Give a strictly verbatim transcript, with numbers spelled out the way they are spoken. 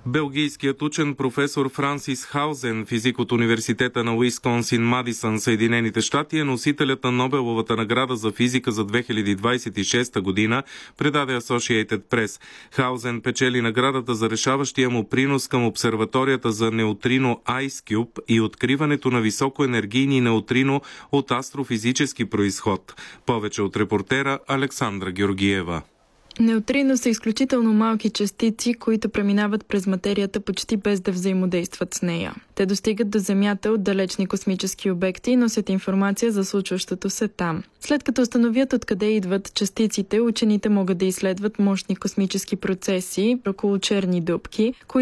Белгийският учен професор Франсис Хаузен, физик от университета на Уисконсин, Мадисън, Съединените щати, е носителят на Нобеловата награда за физика за две хиляди двадесет и шеста година, предаде Associated Press. Хаузен печели наградата за решаващия му принос към обсерваторията за неутрино IceCube и откриването на високоенергийни неутрино от астрофизически произход. Повече от репортера Александра Георгиева. Неутрино са изключително малки частици, които преминават през материята почти без да взаимодействат с нея. Те достигат до Земята от далечни космически обекти и носят информация за случващото се там. След като установят откъде идват частиците, учените могат да изследват мощни космически процеси около черни дупки,